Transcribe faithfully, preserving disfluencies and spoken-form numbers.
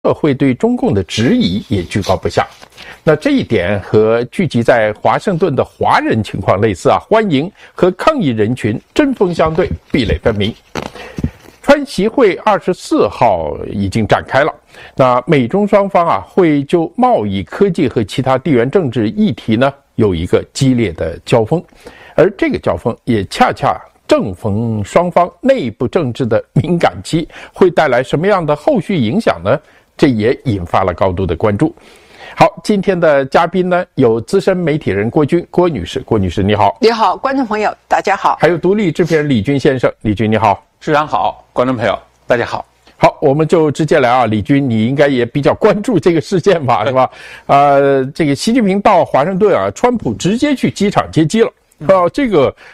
社会对中共的质疑也居高不下。那这一点和聚集在华盛顿的华人情况类似啊，欢迎和抗议人群针锋相对，壁垒分明。川习会二十四号已经展开了，那美中双方啊会就贸易、科技和其他地缘政治议题呢有一个激烈的交锋，而这个交锋也恰恰正逢双方内部政治的敏感期，会带来什么样的后续影响呢？这也引发了高度的关注。好，今天的嘉宾呢有资深媒体人郭军，郭女士，郭女士你好。 你好，观众朋友大家好。 还有独立制片人李军先生，李军你好。 市长好，观众朋友大家好。 好，我们就直接来啊，李军，你应该也比较关注这个事件吧，是吧？呃，这个习近平到华盛顿啊，川普直接去机场接机了。啊，这个